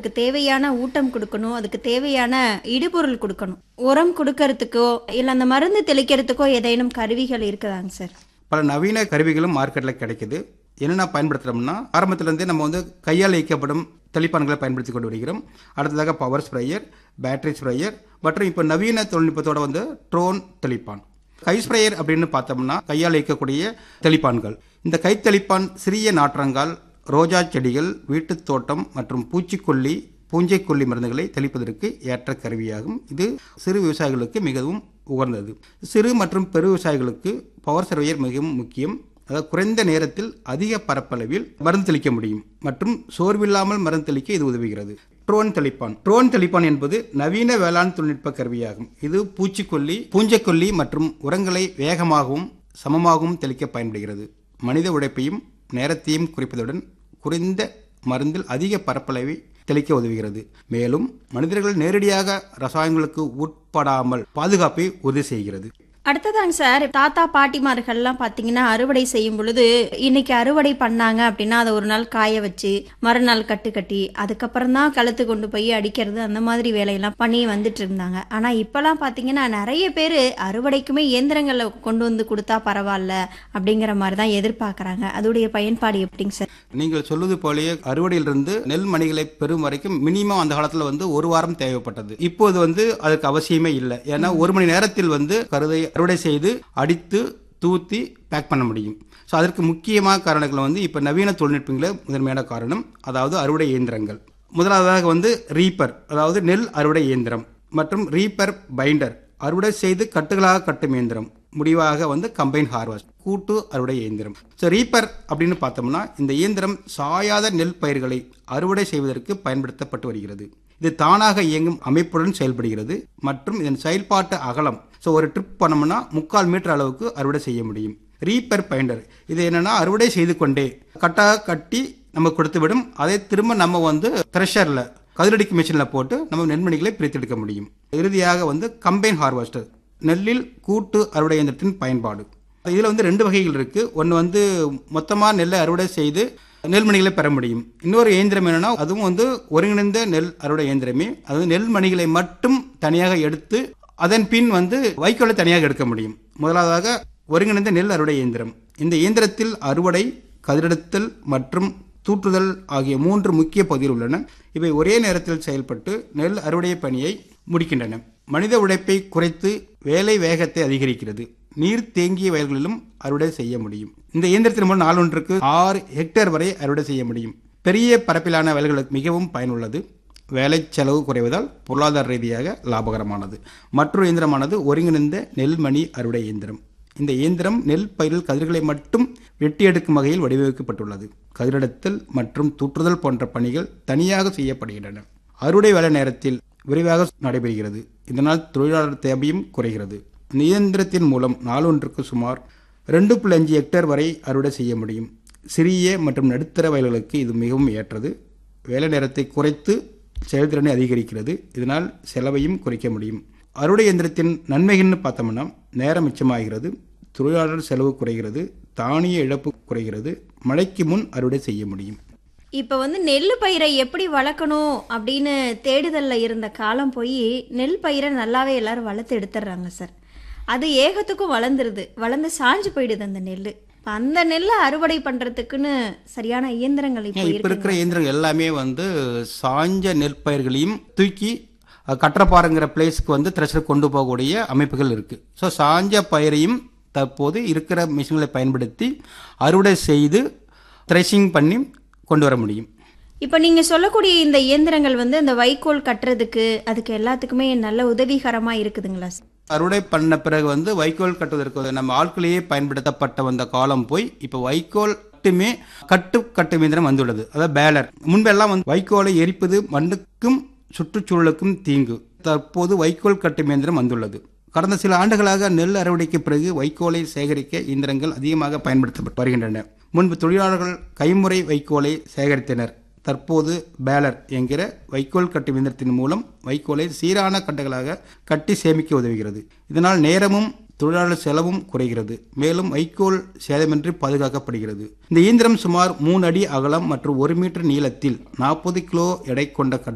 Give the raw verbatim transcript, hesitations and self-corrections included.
அதுக்கு தேவையான ஊட்டம் கொடுக்கணும், அதுக்கு தேவையான இடுபொருள் கொடுக்கணும். உரம் கொடுக்கறதுக்கோ இல்லை அந்த மருந்து தெளிக்கிறதுக்கோ ஏதேனும் கருவிகள் இருக்குதாங்க சார்? பல நவீன கருவிகளும் மார்க்கெட்டில் கிடைக்குது. என்னென்ன பயன்படுத்துகிறோம்னா, ஆரம்பத்திலேருந்தே நம்ம வந்து கையால் இயக்கப்படும் தெளிப்பான்களை பயன்படுத்தி கொண்டு வருகிறோம். அடுத்ததாக பவர் ஸ்ப்ரேயர், பேட்டரி ஸ்ப்ரேயர் மற்றும் இப்போ நவீன தொழில்நுட்பத்தோட வந்து ட்ரோன் தெளிப்பான். கை ஸ்ப்ரேயர் அப்படின்னு பார்த்தோம்னா கையால் இயக்கக்கூடிய தெளிப்பான்கள். இந்த கை தெளிப்பான் சிறிய நாற்றங்கால், ரோஜா செடிகள், வீட்டுத் தோட்டம் மற்றும் பூச்சிக்கொல்லி, பூஞ்சைக்கொல்லி மருந்துகளை தெளிப்பதற்கு ஏற்ற கருவியாகும். இது சிறு விவசாயிகளுக்கு மிகவும் உகந்தது. சிறு மற்றும் பெரு விவசாயிகளுக்கு பவர் ஸ்ப்ரேயர் மிகவும் முக்கியம். அதாவது குறைந்த நேரத்தில் அதிக பரப்பளவில் மருந்து தெளிக்க முடியும் மற்றும் சோர்வில்லாமல் மருந்து தெளிக்க இது உதவுகிறது. ட்ரோன் தெளிப்பான். ட்ரோன் தெளிப்பான் என்பது நவீன வேளாண் தொழில்நுட்ப கருவியாகும். இது பூச்சிக்கொல்லி, பூஞ்சைக்கொல்லி மற்றும் உரங்களை வேகமாகவும் சமமாகவும் தெளிக்க பயன்படுகிறது. மனித உழைப்பையும் நேரத்தையும் குறைப்பதுடன் குறைந்த மருந்தில் அதிக பரப்பளவை தெளிக்க உதவுகிறது. மேலும் மனிதர்கள் நேரடியாக ரசாயனங்களுக்கு உட்படாமல் பாதுகாப்பை உறுதி செய்கிறது. அடுத்ததாங்க சார், தாத்தா பாட்டிமார்கள்லாம் பார்த்தீங்கன்னா அறுவடை செய்யும் பொழுது இன்னைக்கு அறுவடை பண்ணாங்க அப்படின்னா அதை ஒரு நாள் காய வச்சு மறுநாள் கட்டு கட்டி அதுக்கப்புறம் தான் களத்து கொண்டு போய் அடிக்கிறது, அந்த மாதிரி வேலையெல்லாம் பண்ணி வந்துட்டு இருந்தாங்க. ஆனால் இப்போலாம் பார்த்தீங்கன்னா நிறைய பேர் அறுவடைக்குமே இயந்திரங்களை கொண்டு வந்து கொடுத்தா பரவாயில்ல அப்படிங்கிற மாதிரி தான் எதிர்பார்க்குறாங்க. அதோடைய பயன்பாடு எப்படிங்க சார்? நீங்கள் சொல்வது போலயே அறுவடையிலிருந்து நெல் மணிகளை பெறும் வரைக்கும் மினிமம் அந்த காலத்தில் வந்து ஒரு வாரம் தேவைப்பட்டது. இப்போது வந்து அதுக்கு அவசியமே இல்லை. ஏன்னா ஒரு மணி நேரத்தில் வந்து கருதை அறுவடை செய்து அடித்து தூத்தி பேக் பண்ண முடியும். ஸோ அதற்கு முக்கியமான காரணங்கள் வந்து இப்போ நவீன தொழில்நுட்பங்களே முதன்மையான காரணம். அதாவது அறுவடை இயந்திரங்கள். முதலாவதாக வந்து ரீப்பர், அதாவது நெல் அறுவடை இயந்திரம் மற்றும் ரீப்பர் பைண்டர், அறுவடை செய்து கட்டுகளாக கட்டும் இயந்திரம். முடிவாக வந்து கம்பைன் ஹார்வெஸ்ட், கூட்டு அறுவடை இயந்திரம். ஸோ ரீப்பர் அப்படின்னு பார்த்தோம்னா இந்த இயந்திரம் சாயாத நெல் பயிர்களை அறுவடை செய்வதற்கு பயன்படுத்தப்பட்டு வருகிறது. இது தானாக இயங்கும் அமைப்புடன் செயல்படுகிறது மற்றும் இதன் செயல்பாட்டு அகலம் ஸோ ஒரு ட்ரிப் பண்ணோம்னா முக்கால் மீட்டர் அளவுக்கு அறுவடை செய்ய முடியும். ரீப்பர் பைண்டர் இது என்னன்னா அறுவடை செய்து கொண்டே கட்டாக கட்டி நம்ம கொடுத்துவிடும். அதை திரும்ப நம்ம வந்து த்ரெஷரில் கதிரடிக்கு மிஷினில் போட்டு நம்ம நெல்மணிகளை பிரித்தெடுக்க முடியும். இறுதியாக வந்து கம்பைன் ஹார்வெஸ்டர், நெல்லில் கூட்டு அறுவடை இயந்திரத்தின் பயன்பாடு. இதில் வந்து ரெண்டு வகைகள் இருக்குது. ஒன்று வந்து மொத்தமாக நெல்லை அறுவடை செய்து நெல்மணிகளை பெற முடியும். இன்னொரு இயந்திரம் என்னன்னா அதுவும் வந்து ஒருங்கிணைந்த நெல் அறுவடை இயந்திரமே. அதாவது நெல்மணிகளை மட்டும் தனியாக எடுத்து அதன் பின் வந்து வைக்கோலை தனியாக எடுக்க முடியும். முதலாவதாக ஒருங்கிணைந்த நெல் அறுவடை இயந்திரம். இந்த இயந்திரத்தில் அறுவடை, கதிரெடுத்தல் மற்றும் தூற்றுதல் ஆகிய மூன்று முக்கிய பகுதிகள் உள்ளன. இவை ஒரே நேரத்தில் செயல்பட்டு நெல் அறுவடை பணியை முடிக்கின்றன. மனித உழைப்பை குறைத்து வேலை வேகத்தை அதிகரிக்கிறது. நீர் தேங்கிய வயல்களிலும் அறுவடை செய்ய முடியும். இந்த இயந்திரத்தின் மூலம் நாளொன்றுக்கு ஆறு ஹெக்டேர் வரை அறுவடை செய்ய முடியும். பெரிய பரப்பிலான வயல்களுக்கு மிகவும் பயனுள்ளது. வேலை செலவு குறைவதால் பொருளாதார ரீதியாக லாபகரமானது. மற்றொரு இயந்திரமானது ஒருங்கிணைந்த நெல்மணி அறுவடை இயந்திரம். இந்த இயந்திரம் நெல் பயிரில் கதிர்களை மட்டும் வெட்டி எடுக்கும் வகையில் வடிவமைக்கப்பட்டுள்ளது. கதிரெடுத்தல் மற்றும் தூற்றுதல் போன்ற பணிகள் தனியாக செய்யப்படுகின்றன. அறுவடை வேலை நேரத்தில் விரைவாக நடைபெறுகிறது. இதனால் தொழிலாளர் தேவையும் குறைகிறது. இந்த இயந்திரத்தின் மூலம் நாளொன்றுக்கு சுமார் ரெண்டு புள்ளி அஞ்சு ஹெக்டேர் வரை அறுவடை செய்ய முடியும். சிறிய மற்றும் நடுத்தர வயல்களுக்கு இது மிகவும் ஏற்றது. வேலை நேரத்தை குறைத்து செயல்திறனை அதிகரிக்கிறது. இதனால் செலவையும் குறைக்க முடியும். அறுவடை இயந்திரத்தின் நன்மைகள்னு பார்த்தோம்னா நேரம் மிச்சமாகிறது, தொழிலாளர் செலவு குறைகிறது, தானிய இழப்பு குறைகிறது, மழைக்கு முன் அறுவடை செய்ய முடியும். இப்போ வந்து நெல் பயிரை எப்படி வளர்க்கணும் அப்படின்னு தேடுதலில் இருந்த காலம் போய் நெல் பயிரை நல்லாவே எல்லாரும் வளர்த்து எடுத்துடுறாங்க சார். அது ஏகத்துக்கும் வளர்ந்துருது, வளர்ந்து சாஞ்சு போயிடுது அந்த நெல். அந்த நெல்லை அறுவடை பண்றதுக்குன்னு சரியான இயந்திரங்கள் இப்போ இருக்கிற இயந்திரங்கள் எல்லாமே வந்து சாஞ்ச நெற்பயிர்களையும் தூக்கி கற்றப்பாறைங்கிற பிளேஸ்க்கு வந்து த்ரெஷர் கொண்டு போகக்கூடிய அமைப்புகள் இருக்கு. ஸோ சாஞ்ச பயிரையும் தற்போது இருக்கிற மிஷின்களை பயன்படுத்தி அறுவடை செய்து த்ரெஷிங் பண்ணி கொண்டு வர முடியும். இப்போ நீங்கள் சொல்லக்கூடிய இந்த இயந்திரங்கள் வந்து அந்த வைக்கோல் கட்டுறதுக்கு அதுக்கு எல்லாத்துக்குமே நல்ல உதவிகரமாக இருக்குதுங்களா? அறுவடை பண்ண பிறகு வந்து வைக்கோல் கட்டுவதற்கு நம்ம ஆட்களையே பயன்படுத்தப்பட்ட வந்த காலம் போய் இப்போ வைக்கோல் மட்டுமே கட்டு கட்டு இயந்திரம் வந்துள்ளது. அதாவது பேலர். முன்பெல்லாம் வந்து வைக்கோலை எரிப்பது மண்ணுக்கும் சுற்றுச்சூழலுக்கும் தீங்கு. தற்போது வைக்கோல் கட்டும் இயந்திரம் வந்துள்ளது. கடந்த சில ஆண்டுகளாக நெல் அறுவடைக்கு பிறகு வைக்கோலை சேகரிக்க இயந்திரங்கள் அதிகமாக பயன்படுத்தப்பட்டு வருகின்றன. முன்பு தொழிலாளர்கள் கைமுறை வைக்கோலை சேகரித்தனர். தற்போது பேலர் என்கிற வைக்கோல் கட்டும் இயந்திரத்தின் மூலம் வைக்கோலை சீரான கட்டுகளாக கட்டி சேமிக்க உதவுகிறது. இதனால் நேரமும் தொழிலாளர் செலவும் குறைகிறது. மேலும் வைக்கோல் சேதமின்றி பாதுகாக்கப்படுகிறது. இந்த இயந்திரம் சுமார் மூணு அடி அகலம் மற்றும் ஒரு மீட்டர் நீளத்தில் நாற்பது கிலோ எடை கொண்ட